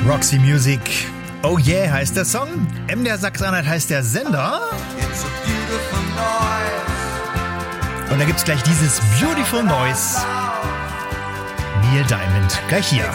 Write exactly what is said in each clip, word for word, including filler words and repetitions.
Roxy Music. Oh yeah heißt der Song. M D R Sachsen-Anhalt heißt der Sender. Und da gibt's gleich dieses Beautiful Noise. Neil Diamond. Gleich hier.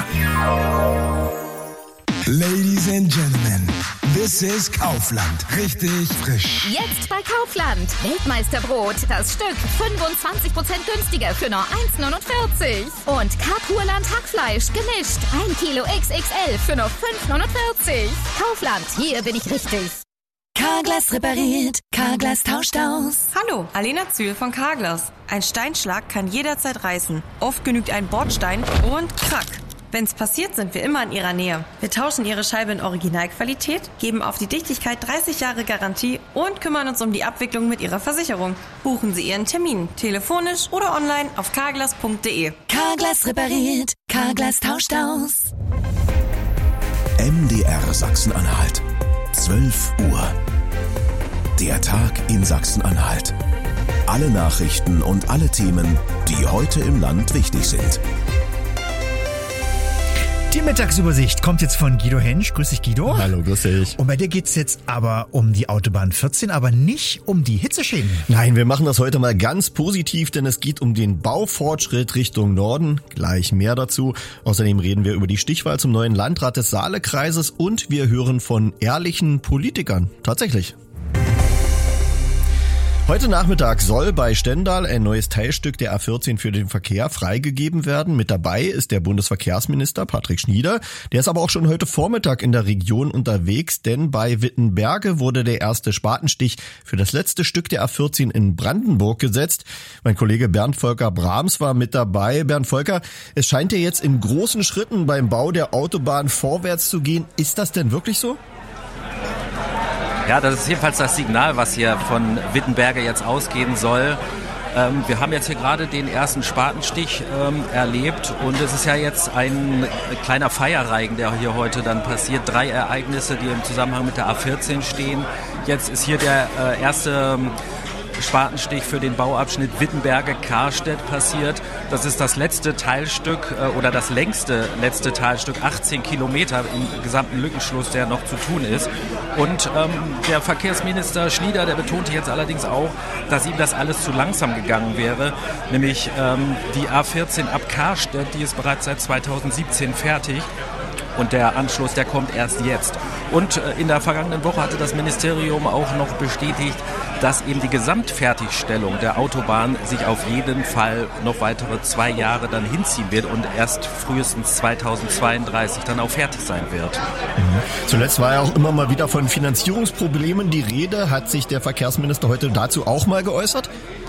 Ladies and Gentlemen, this is Kaufland. Richtig frisch. Jetzt bei Kaufland. Weltmeisterbrot. Das Stück fünfundzwanzig Prozent günstiger für nur eins neunundvierzig. Und Kapurland Hackfleisch gemischt. ein Kilo X X L für nur fünf neunundvierzig. Kaufland, hier bin ich richtig. Carglass repariert, Carglass tauscht aus. Hallo, Alena Zühl von Carglass. Ein Steinschlag kann jederzeit reißen. Oft genügt ein Bordstein und krack. Wenn's passiert, sind wir immer in Ihrer Nähe. Wir tauschen Ihre Scheibe in Originalqualität, geben auf die Dichtigkeit dreißig Jahre Garantie und kümmern uns um die Abwicklung mit Ihrer Versicherung. Buchen Sie Ihren Termin, telefonisch oder online auf carglass punkt de. Carglass repariert, Carglass tauscht aus. M D R Sachsen-Anhalt. zwölf Uhr. Der Tag in Sachsen-Anhalt. Alle Nachrichten und alle Themen, die heute im Land wichtig sind. Die Mittagsübersicht kommt jetzt von Guido Hensch. Grüß dich, Guido. Hallo, grüß dich. Und bei dir geht's jetzt aber um die Autobahn vierzehn, aber nicht um die Hitzeschäden. Nein, wir machen das heute mal ganz positiv, denn es geht um den Baufortschritt Richtung Norden. Gleich mehr dazu. Außerdem reden wir über die Stichwahl zum neuen Landrat des Saalekreises und wir hören von ehrlichen Politikern. Tatsächlich. Heute Nachmittag soll bei Stendal ein neues Teilstück der A vierzehn für den Verkehr freigegeben werden. Mit dabei ist der Bundesverkehrsminister Patrick Schnieder. Der ist aber auch schon heute Vormittag in der Region unterwegs, denn bei Wittenberge wurde der erste Spatenstich für das letzte Stück der A vierzehn in Brandenburg gesetzt. Mein Kollege Bernd Volker Brahms war mit dabei. Bernd Volker, es scheint ja jetzt in großen Schritten beim Bau der Autobahn vorwärts zu gehen. Ist das denn wirklich so? Ja, das ist jedenfalls das Signal, was hier von Wittenberge jetzt ausgehen soll. Ähm, wir haben jetzt hier gerade den ersten Spatenstich ähm, erlebt und es ist ja jetzt ein kleiner Feierreigen, der hier heute dann passiert. Drei Ereignisse, die im Zusammenhang mit der A vierzehn stehen. Jetzt ist hier der äh, erste ähm, Spatenstich für den Bauabschnitt Wittenberge-Karstedt passiert. Das ist das letzte Teilstück äh, oder das längste letzte Teilstück, achtzehn Kilometer im gesamten Lückenschluss, der noch zu tun ist. Und ähm, der Verkehrsminister Schnieder, der betonte jetzt allerdings auch, dass ihm das alles zu langsam gegangen wäre. Nämlich ähm, die A vierzehn ab Karstedt, die ist bereits seit zweitausendsiebzehn fertig. Und der Anschluss, der kommt erst jetzt. Und äh, in der vergangenen Woche hatte das Ministerium auch noch bestätigt, dass eben die Gesamtfertigstellung der Autobahn sich auf jeden Fall noch weitere zwei Jahre dann hinziehen wird und erst frühestens zweitausendzweiunddreißig dann auch fertig sein wird. Mhm. Zuletzt war ja auch immer mal wieder von Finanzierungsproblemen die Rede. Hat sich der Verkehrsminister heute dazu auch mal geäußert?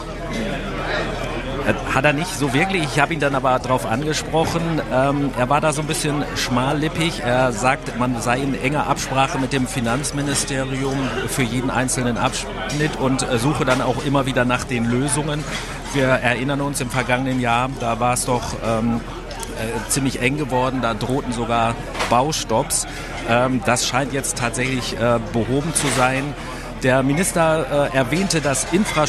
Hat er nicht so wirklich. Ich habe ihn dann aber darauf angesprochen. Ähm, er war da so ein bisschen schmallippig. Er sagt, man sei in enger Absprache mit dem Finanzministerium für jeden einzelnen Abschnitt und äh, suche dann auch immer wieder nach den Lösungen. Wir erinnern uns, im vergangenen Jahr, da war es doch ähm, äh, ziemlich eng geworden. Da drohten sogar Baustopps. Ähm, das scheint jetzt tatsächlich äh, behoben zu sein. Der Minister äh, erwähnte das Infrastruktur